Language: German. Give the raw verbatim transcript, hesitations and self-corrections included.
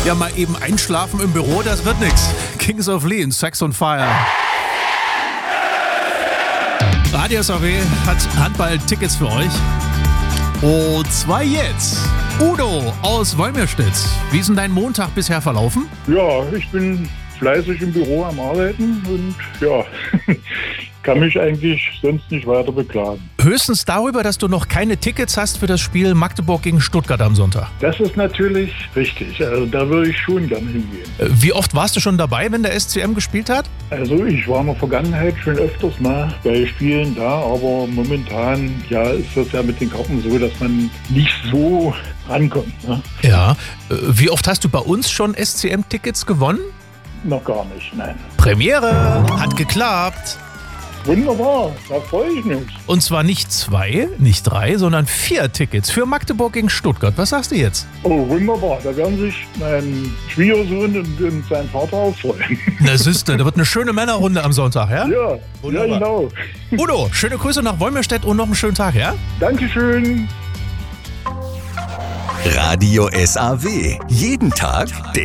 Ja, mal eben einschlafen im Büro, das wird nix. Kings of Leon, Sex on Fire. Radio S A W hat Handball-Tickets für euch. Und zwar jetzt. Udo aus Wolmirstedt. Wie ist denn dein Montag bisher verlaufen? Ja, ich bin fleißig im Büro am Arbeiten und ja, kann mich eigentlich sonst nicht weiter beklagen. Höchstens darüber, dass du noch keine Tickets hast für das Spiel Magdeburg gegen Stuttgart am Sonntag. Das ist natürlich richtig. Also da würde ich schon gerne hingehen. Wie oft warst du schon dabei, wenn der S C M gespielt hat? Also ich war in der Vergangenheit schon öfters mal bei Spielen da, aber momentan ja, ist das ja mit den Karten so, dass man nicht so rankommt. Ne? Ja. Wie oft hast du bei uns schon S C M-Tickets gewonnen? Noch gar nicht, nein. Premiere, hat geklappt. Wunderbar, da freue ich mich. Und zwar nicht zwei, nicht drei, sondern vier Tickets für Magdeburg gegen Stuttgart. Was sagst du jetzt? Oh, wunderbar. Da werden sich mein Schwiegersohn und, und sein Vater auch freuen. Na siehste, da wird eine schöne Männerrunde am Sonntag, ja? Ja, wunderbar. Ja, genau. Udo, schöne Grüße nach Wolmirstedt und noch einen schönen Tag, ja? Dankeschön. Radio S A W. Jeden Tag der